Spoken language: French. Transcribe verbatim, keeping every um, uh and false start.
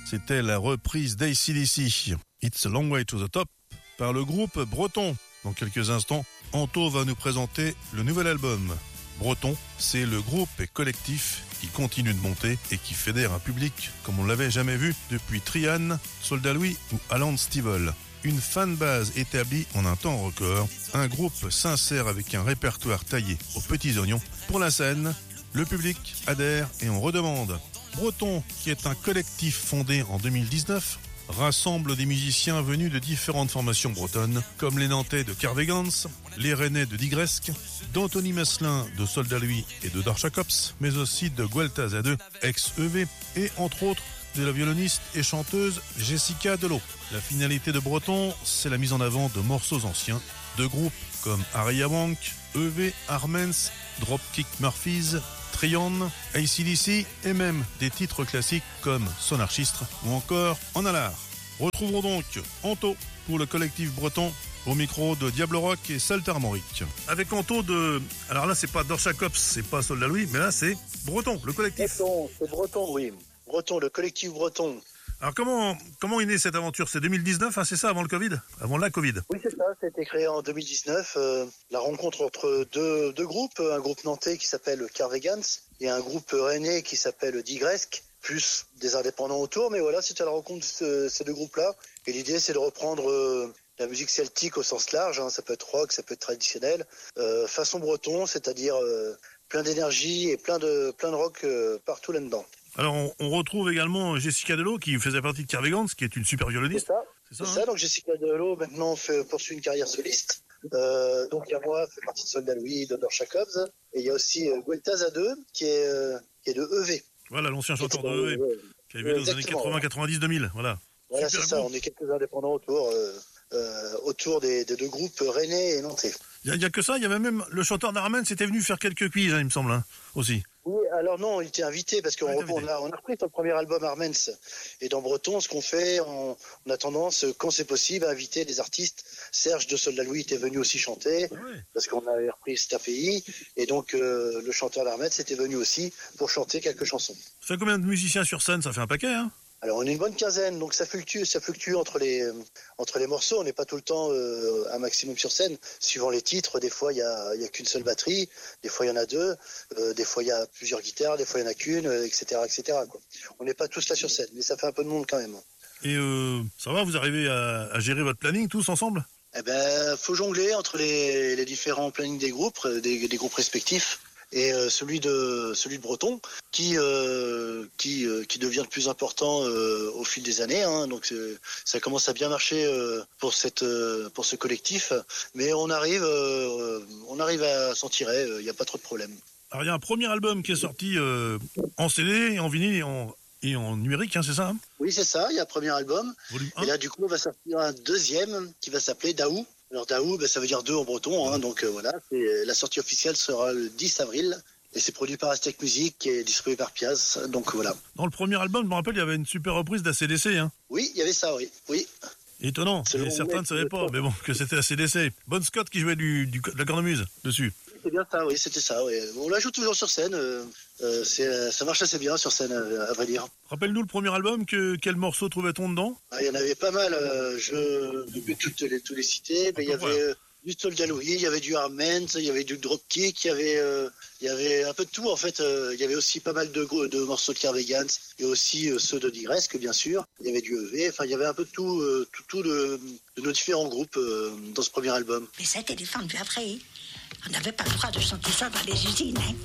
C'était la reprise d'A C D C, It's a Long Way to the Top, par le groupe Breton. Dans quelques instants, Anto va nous présenter le nouvel album. Breton, c'est le groupe et collectif qui continue de monter et qui fédère un public comme on l'avait jamais vu depuis Trian, Soldat Louis ou Alan Stivell. Une fanbase établie en un temps record, un groupe sincère avec un répertoire taillé aux petits oignons. Pour la scène, le public adhère et on redemande. Breton, qui est un collectif fondé en deux mille dix-neuf, rassemble des musiciens venus de différentes formations bretonnes, comme les Nantais de Carvegans, les Rennais de Digresque, d'Anthony Meslin de Soldat Louis et de Dorchakops, mais aussi de Gueltas à deux, ex-E V, et entre autres de la violoniste et chanteuse Jessica Delot. La finalité de Breton, c'est la mise en avant de morceaux anciens, de groupes comme Aria Wank, E V, Armens, Dropkick Murphys, Trion, A C D C et même des titres classiques comme Sonarchistre ou encore En Alard. Retrouvons donc Anto pour le collectif breton au micro de Diable Rock et Saltarmoric. Avec Anto de... Alors là, c'est pas Dorchakops, c'est pas Soldat Louis, mais là, c'est Breton, le collectif. Breton, c'est Breton, oui. Breton, le collectif breton. Alors comment comment est née cette aventure? C'est deux mille dix-neuf, hein, c'est ça, avant le Covid? Avant la Covid? Oui, c'est ça, ça a été créé en deux mille dix-neuf. Euh, la rencontre entre deux, deux groupes, un groupe nantais qui s'appelle Carvegans et un groupe rennais qui s'appelle Digresque, plus des indépendants autour. Mais voilà, c'était la rencontre de ce, ces deux groupes-là. Et l'idée, c'est de reprendre euh, la musique celtique au sens large. Hein, ça peut être rock, ça peut être traditionnel. Euh, façon breton, c'est-à-dire euh, plein d'énergie et plein de, plein de rock euh, partout là-dedans. Alors, on, on retrouve également Jessica Delot, qui faisait partie de Carvegans, qui est une super violoniste. C'est ça. C'est ça, c'est hein ça. Donc, Jessica Delot, maintenant, fait, poursuit une carrière soliste. Euh, donc, il y a moi, fait partie de Soldat Louis, de Dorchakops. Et il y a aussi euh, Gueltas à deux, qui est, euh, qui est de E V. Voilà, l'ancien chanteur de E V, ouais, qui avait dans les années quatre-vingts, quatre-vingt-dix, deux mille. Voilà. Voilà, super c'est ça. groupe. On est quelques indépendants autour, euh, euh, autour des, des deux groupes rennais et nantais. Il n'y a, a que ça, il y avait même le chanteur d'Armen, c'était venu faire quelques quiz, hein, il me semble, hein, aussi. Oui, alors non, il était invité parce qu'on ouais, on a, on a repris son premier album Armens. Et dans Breton, ce qu'on fait, on, on a tendance, quand c'est possible, à inviter des artistes. Serge de Soldat Louis était venu aussi chanter, ouais. Parce qu'on avait repris cet A P I. Et donc, euh, le chanteur d'Armens était venu aussi pour chanter quelques chansons. Ça fait combien de musiciens sur scène? Ça fait un paquet, hein? Alors on est une bonne quinzaine, donc ça fluctue, ça fluctue entre les euh, entre les morceaux. On n'est pas tout le temps euh, un maximum sur scène. Suivant les titres, des fois il y a il y a qu'une seule batterie, des fois il y en a deux, euh, des fois il y a plusieurs guitares, des fois il y en a qu'une, euh, et cetera, et cetera. Quoi. On n'est pas tous là sur scène, mais ça fait un peu de monde quand même. Et euh, ça va, vous arrivez à, à gérer votre planning tous ensemble? Eh ben, faut jongler entre les les différents plannings des groupes, des, des groupes respectifs. Et euh, celui de celui de Breton qui euh, qui euh, qui devient de plus important euh, au fil des années, hein, donc euh, ça commence à bien marcher euh, pour cette euh, pour ce collectif, mais on arrive euh, on arrive à s'en tirer, il euh, y a pas trop de problème. Alors il y a un premier album qui est sorti euh, en C D, en vinyle et en et en numérique, hein, c'est ça, hein? Oui, c'est ça, il y a un premier album. Volume un. Et là du coup on va sortir un deuxième qui va s'appeler Daou. Alors Daou, ben, ça veut dire deux en breton, hein, donc euh, voilà. Et la sortie officielle sera le dix avril. Et c'est produit par Aztec Music et distribué par Piaz, donc voilà. Dans le premier album, je me rappelle, il y avait une super reprise d'A C D C, hein. Oui, il y avait ça, oui. oui. Étonnant, et certains ne savaient pas, mais bon, que c'était A C D C. Bon Scott qui jouait du, du, de la cornemuse dessus. C'est bien ça, oui, c'était ça, oui. On la joue toujours sur scène, euh, euh, c'est, ça marche assez bien sur scène, à vrai dire. Rappelle-nous le premier album, que, quel morceau trouvait-on dedans? Ah, il y en avait pas mal, euh, je ne vais toutes les, tous les citer, mais il y avait euh, du Soldat Louis, il y avait du Armens, il y avait du Dropkick, il y avait, euh, il y avait un peu de tout en fait. Euh, il y avait aussi pas mal de, de morceaux de Carvegans et aussi euh, ceux de Digresque, bien sûr. Il y avait du E V, enfin il y avait un peu de tout, euh, tout, tout de, de nos différents groupes euh, dans ce premier album. Mais ça a été défendu après. On n'avait pas le droit de chanter ça dans les usines, hein.